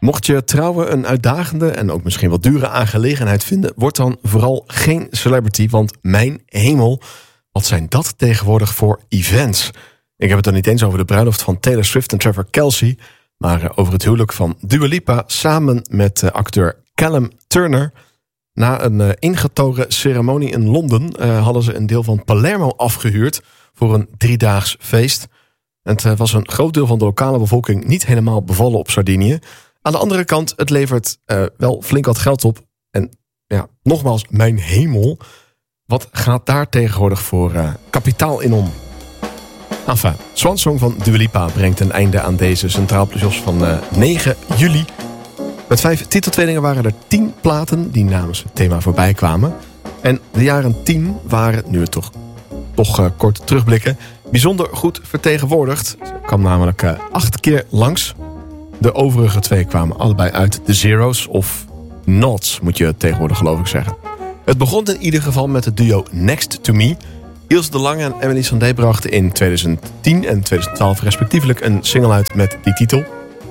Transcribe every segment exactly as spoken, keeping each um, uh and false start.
Mocht je trouwen een uitdagende en ook misschien wat dure aangelegenheid vinden, word dan vooral geen celebrity, want mijn hemel, wat zijn dat tegenwoordig voor events? Ik heb het dan niet eens over de bruiloft van Taylor Swift en Trevor Kelsey, maar over het huwelijk van Dua Lipa samen met acteur Callum Turner. Na een uh, ingetogen ceremonie in Londen uh, hadden ze een deel van Palermo afgehuurd voor een driedaags feest. En het uh, was een groot deel van de lokale bevolking niet helemaal bevallen op Sardinië. Aan de andere kant, het levert uh, wel flink wat geld op. En ja, nogmaals, mijn hemel. Wat gaat daar tegenwoordig voor uh, kapitaal in om? Enfin, Swansong van Dua Lipa brengt een einde aan deze Centraal Plus Jos van uh, negen juli. Met vijf titeltweelingen waren er tien platen die namens het thema voorbij kwamen. En de jaren tien waren, nu we toch, toch uh, kort terugblikken, bijzonder goed vertegenwoordigd. Ze kwam namelijk uh, acht keer langs. De overige twee kwamen allebei uit de zeros of noughts, moet je tegenwoordig geloof ik zeggen. Het begon in ieder geval met het duo Next to Me. Ilse de Lange en Emily Sandé brachten in twintig tien en twintig twaalf respectievelijk een single uit met die titel.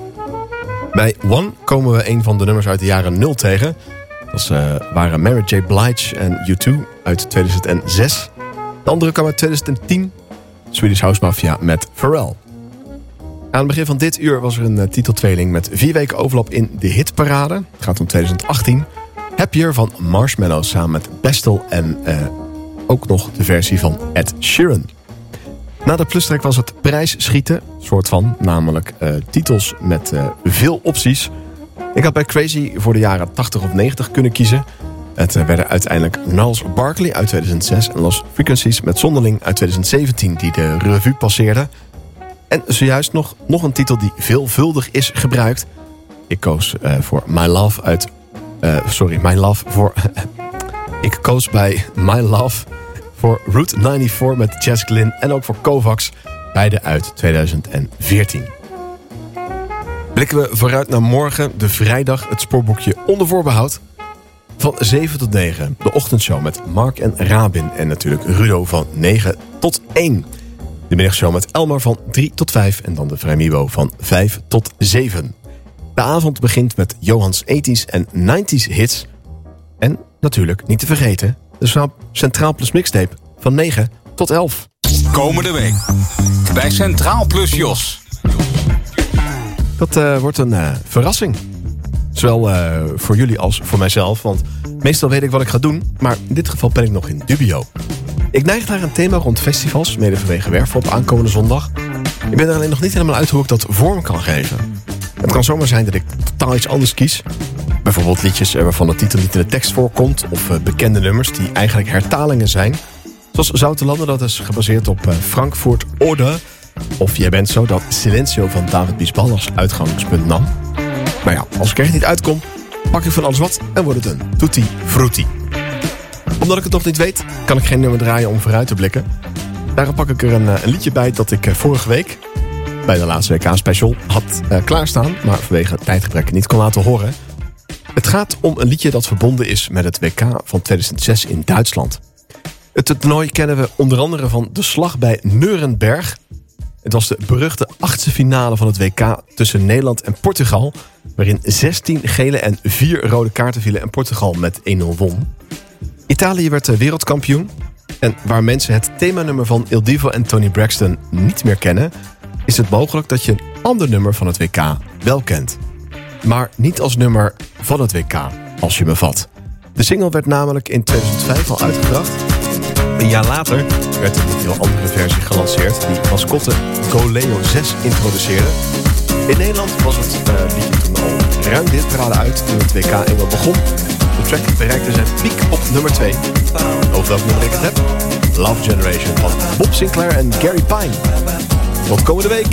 Bij One komen we een van de nummers uit de jaren nul tegen. Dat uh, waren Mary J. Blige en U twee uit tweeduizend zes. De andere kwam uit twintig tien, Swedish House Mafia met Pharrell. Aan het begin van dit uur was er een uh, titeltweeling met vier weken overlap in de hitparade. Het gaat om twintig achttien. Happier van Marshmello samen met Bestel en uh, ook nog de versie van Ed Sheeran. Na de plustrek was het prijsschieten, soort van, namelijk uh, titels met uh, veel opties. Ik had bij Crazy voor de jaren tachtig of negentig kunnen kiezen. Het uh, werden uiteindelijk Gnarls Barkley uit tweeduizend zes en Lost Frequencies met Zonderling uit tweeduizend zeventien die de revue passeerden. En zojuist nog, nog een titel die veelvuldig is gebruikt. Ik koos uh, voor My Love uit... Uh, sorry, My Love voor... ik koos bij My Love voor Route vierennegentig met Jess Glynn en ook voor Kovacs, beide uit tweeduizend veertien. Blikken we vooruit naar morgen, de vrijdag, het spoorboekje onder voorbehoud. Van zeven tot negen, de ochtendshow met Mark en Rabin en natuurlijk Rudo van negen tot één. De middagshow met Elmar van drie tot vijf en dan de Vrijmibo van vijf tot zeven. De avond begint met Johans tachtiger en negentiger hits. En natuurlijk niet te vergeten, de Centraal Plus Mixtape van negen tot elf. Komende week bij Centraal Plus Jos. Dat uh, wordt een uh, verrassing. Zowel uh, voor jullie als voor mijzelf, want meestal weet ik wat ik ga doen, maar in dit geval ben ik nog in dubio. Ik neig naar een thema rond festivals, mede vanwege Werfop aankomende zondag. Ik ben er alleen nog niet helemaal uit hoe ik dat vorm kan geven. Het kan zomaar zijn dat ik totaal iets anders kies. Bijvoorbeeld liedjes waarvan de titel niet in de tekst voorkomt, of uh, bekende nummers die eigenlijk hertalingen zijn. Zoals Zoute Landen, dat is gebaseerd op uh, Frankfurt Oder. Of Jij bent zo, dat Silencio van David Bisbal als uitgangspunt nam. Maar ja, als ik er niet uitkom, pak ik van alles wat en wordt het een tutti frutti. Omdat ik het nog niet weet, kan ik geen nummer draaien om vooruit te blikken. Daarom pak ik er een, een liedje bij dat ik vorige week bij de laatste W K-special had uh, klaarstaan, maar vanwege tijdgebrek niet kon laten horen. Het gaat om een liedje dat verbonden is met het W K van tweeduizend zes in Duitsland. Het toernooi kennen we onder andere van de slag bij Nuremberg. Het was de beruchte achtste finale van het W K tussen Nederland en Portugal, waarin zestien gele en vier rode kaarten vielen en Portugal met één nul won. Italië werd wereldkampioen. En waar mensen het themanummer van Il Divo en Toni Braxton niet meer kennen, is het mogelijk dat je een ander nummer van het W K wel kent. Maar niet als nummer van het W K, als je me vat. De single werd namelijk in tweeduizend vijf al uitgebracht. Een jaar later werd een heel andere versie gelanceerd die mascotte Goleo zes introduceerde. In Nederland was het uh, liedje toen al ruim dit parade uit toen het W K eenmaal begon. De track bereikte zijn piek op nummer twee. Over welk nummer ik het heb? Love Generation van Bob Sinclair en Gary Pine. Tot komende week.